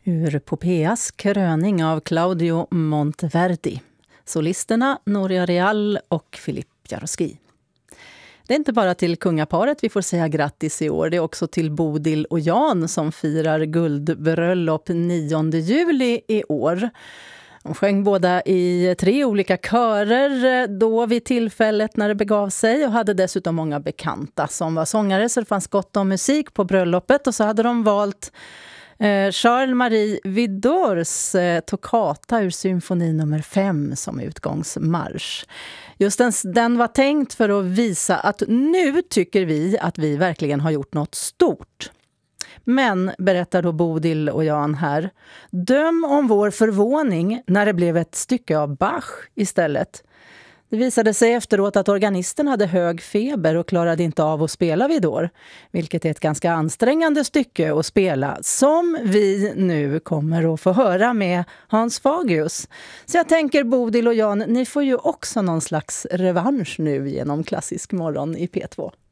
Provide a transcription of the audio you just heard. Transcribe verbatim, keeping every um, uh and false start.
Ur Popeas kröning av Claudio Monteverdi. Solisterna Noria Real och Filip Jaroski. Det är inte bara till kungaparet vi får säga grattis i år. Det är också till Bodil och Jan som firar guldbröllop nionde juli i år. De sjöng båda i tre olika körer då vid tillfället när det begav sig och hade dessutom många bekanta som var sångare, så det fanns gott om musik på bröllopet. Och så hade de valt eh, Charles-Marie Widors eh, toccata ur symfoni nummer fem som utgångsmarsch. Just den, den var tänkt för att visa att nu tycker vi att vi verkligen har gjort något stort. Men, berättar då Bodil och Jan här, döm om vår förvåning när det blev ett stycke av Bach istället. Det visade sig efteråt att organisten hade hög feber och klarade inte av att spela Widor, vilket är ett ganska ansträngande stycke att spela, som vi nu kommer att få höra med Hans Fagius. Så jag tänker, Bodil och Jan, ni får ju också någon slags revansch nu genom Klassisk morgon i P två.